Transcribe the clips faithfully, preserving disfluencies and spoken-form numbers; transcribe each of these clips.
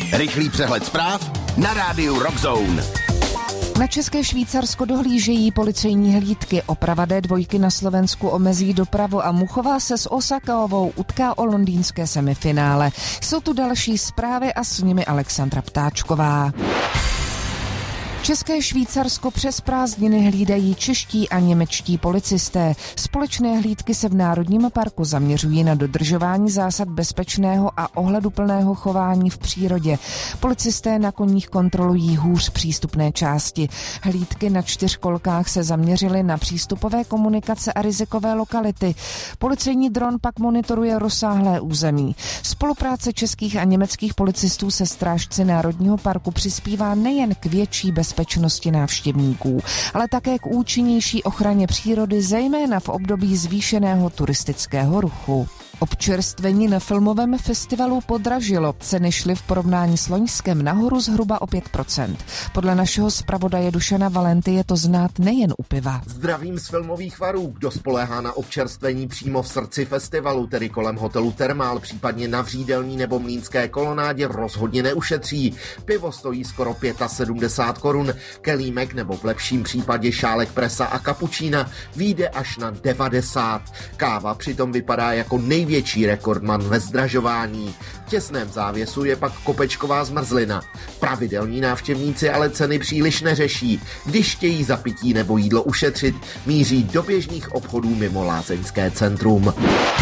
Rychlý přehled zpráv na rádiu Rock Zone. Na České Švýcarsko dohlížejí policejní hlídky. Oprava D dva na Slovensku omezí dopravu a Muchová se s Osakaovou utká o londýnské semifinále. Jsou tu další zprávy a s nimi Alexandra Ptáčková. České Švýcarsko přes prázdniny hlídají čeští a němečtí policisté. Společné hlídky se v Národním parku zaměřují na dodržování zásad bezpečného a ohleduplného chování v přírodě. Policisté na koních kontrolují hůř přístupné části. Hlídky na čtyřkolkách se zaměřily na přístupové komunikace a rizikové lokality. Policejní dron pak monitoruje rozsáhlé území. Spolupráce českých a německých policistů se strážci Národního parku přispívá nejen k větší bezpečnosti, bezpečnosti návštěvníků, ale také k účinnější ochraně přírody, zejména v období zvýšeného turistického ruchu. Občerstvení na filmovém festivalu podražilo. Ceny šly v porovnání s loňskem nahoru zhruba o pět procent. Podle našeho zpravodaje Dušana Valenty je to znát nejen u piva. Zdravím z filmových varů. Kdo spoléhá na občerstvení přímo v srdci festivalu, tedy kolem hotelu Thermal, případně na Vřídelní nebo Mlýnské kolonádě, rozhodně neušetří. Pivo stojí skoro sedmdesát pět korun. Kelímek nebo v lepším případě šálek presa a kapučína vyjde až na devadesát. Káva přitom vypadá jako nej Největší rekordman ve zdražování. V těsném závěsu je pak kopečková zmrzlina. Pravidelní návštěvníci ale ceny příliš neřeší. Když chtějí za pití nebo jídlo ušetřit, míří do běžných obchodů mimo lázeňské centrum.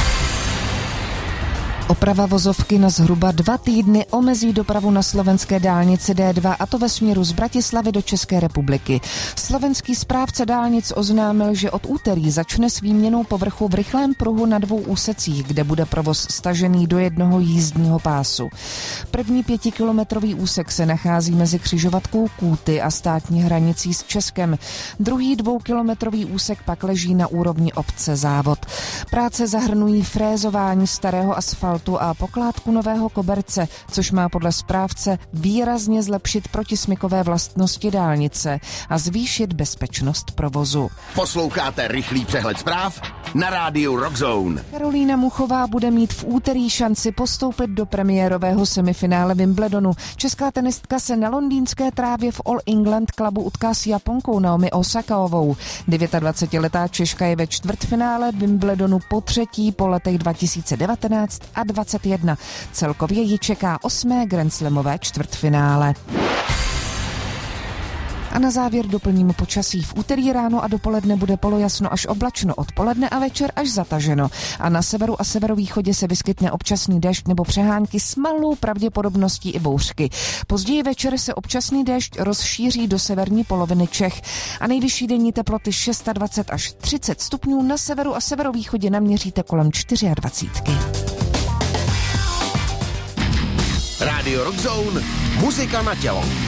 Oprava vozovky na zhruba dva týdny omezí dopravu na slovenské dálnici D dva, a to ve směru z Bratislavy do České republiky. Slovenský správce dálnic oznámil, že od úterý začne s výměnou povrchu v rychlém pruhu na dvou úsecích, kde bude provoz stažený do jednoho jízdního pásu. První pětikilometrový úsek se nachází mezi křižovatkou Kúty a státní hranicí s Českem. Druhý dvoukilometrový úsek pak leží na úrovni obce Závod. Práce zahrnují frézování starého asfaltu a pokládku nového koberce, což má podle správce výrazně zlepšit protismykové vlastnosti dálnice a zvýšit bezpečnost provozu. Posloucháte rychlý přehled zpráv na rádiu Rock Zone. Karolína Muchová bude mít v úterý šanci postoupit do premiérového semifinále Wimbledonu. Česká tenistka se na londýnské trávě v All England Clubu utká s Japonkou Naomi Osakaovou. dvacetidevítiletá Češka je ve čtvrtfinále Wimbledonu po třetí po letech dva tisíce devatenáct a dvacet jedna. Celkově ji čeká osmé grandslamové čtvrtfinále. A na závěr doplním počasí. V úterý ráno a dopoledne bude polojasno až oblačno, odpoledne a večer až zataženo. A na severu a severovýchodě se vyskytne občasný déšť nebo přehánky s malou pravděpodobností i bouřky. Později večer se občasný déšť rozšíří do severní poloviny Čech. A nejvyšší denní teploty dvacet šest až třicet stupňů, na severu a severovýchodě naměříte kolem dvacet čtyři. Radio Rock Zone, muzika na tělo.